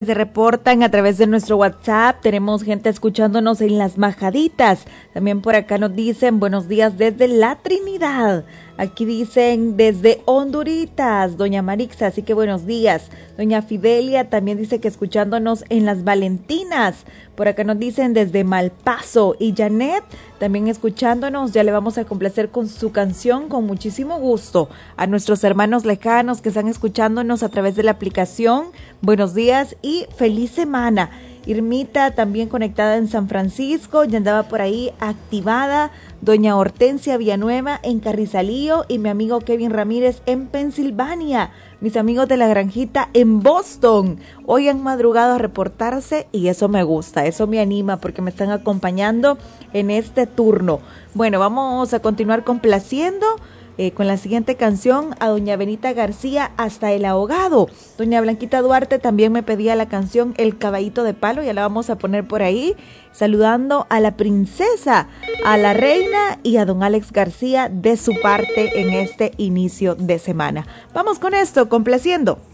Se reportan a través de nuestro WhatsApp, tenemos gente escuchándonos en Las Majaditas, también por acá nos dicen buenos días desde La Trinidad, aquí dicen desde Honduritas, doña Marixa, así que buenos días, doña Fidelia también dice que escuchándonos en Las Valentinas, por acá nos dicen desde Malpaso y Janet también escuchándonos, ya le vamos a complacer con su canción con muchísimo gusto a nuestros hermanos lejanos que están escuchándonos a través de la aplicación, buenos días y feliz semana. Irmita también conectada en San Francisco, ya andaba por ahí activada, doña Hortensia Villanueva en Carrizalillo y mi amigo Kevin Ramírez en Pensilvania, mis amigos de la granjita en Boston, hoy han madrugado a reportarse y eso me gusta, eso me anima porque me están acompañando en este turno. Bueno, vamos a continuar complaciendo con la siguiente canción a doña Benita García, Hasta el Ahogado. Doña Blanquita Duarte también me pedía la canción El Caballito de Palo, ya la vamos a poner por ahí, saludando a la princesa, a la reina y a don Alex García de su parte en este inicio de semana. Vamos con esto, complaciendo